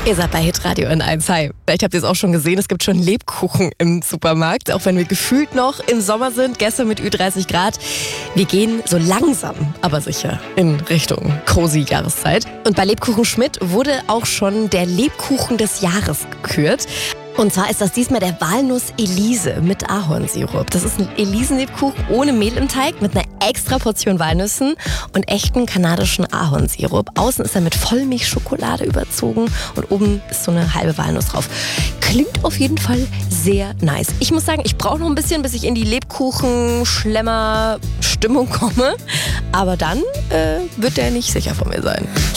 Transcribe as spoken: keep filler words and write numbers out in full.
Ihr seid bei Hitradio N eins. Hi. Vielleicht habt ihr es auch schon gesehen, es gibt schon Lebkuchen im Supermarkt, auch wenn wir gefühlt noch im Sommer sind, gestern mit Ü dreißig Grad. Wir gehen so langsam, aber sicher in Richtung cozy Jahreszeit. Und bei Lebkuchen Schmidt wurde auch schon der Lebkuchen des Jahres gekürt. Und zwar ist das diesmal der Walnuss Elise mit Ahornsirup. Das ist ein Elisenlebkuchen ohne Mehl im Teig mit einer extra Portion Walnüssen und echten kanadischen Ahornsirup. Außen ist er mit Vollmilchschokolade überzogen und oben ist so eine halbe Walnuss drauf. Klingt auf jeden Fall sehr nice. Ich muss sagen, ich brauche noch ein bisschen, bis ich in die Lebkuchen-Schlemmer-Stimmung komme. Aber dann äh, wird der nicht sicher von mir sein.